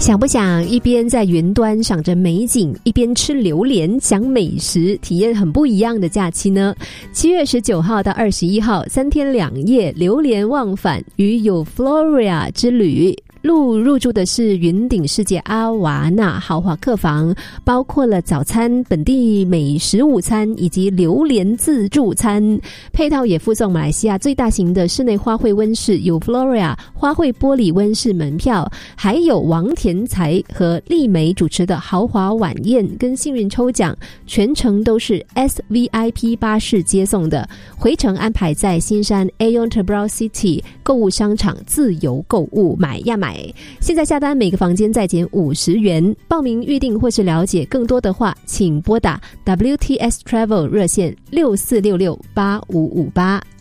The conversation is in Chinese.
想不想一边在云端赏着美景，一边吃榴莲享美食，体验很不一样的假期呢？7月19号到21号3天2夜榴莲忘返与 Euphoria 之旅。入住的是云顶世界阿瓦纳豪华客房，包括了早餐、本地美食午餐以及榴莲自助餐，配套也附送马来西亚最大型的室内花卉温室 Euphoria 花卉玻璃温室门票，还有王田才和丽梅主持的豪华晚宴跟幸运抽奖，全程都是 SVIP 巴士接送的，回程安排在新山 Aeon Tebrau City 购物商场自由购物，买呀买。现在下单每个房间再减50元，报名预定或是了解更多的话，请拨打 WTS Travel 热线64668558。